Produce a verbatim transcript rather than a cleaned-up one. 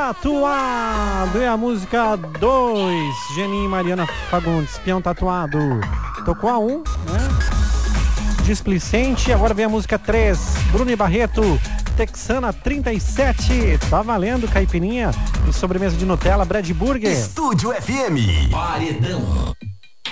Tatuado. É a música dois. Geninho e Mariana Fagundes, Peão Tatuado. Tocou a um, né? Displicente. Agora vem a música três. Bruno e Barreto, Texana trinta e sete. Tá valendo, caipirinha e sobremesa de Nutella, Brad Burger. Estúdio F M. Paredão.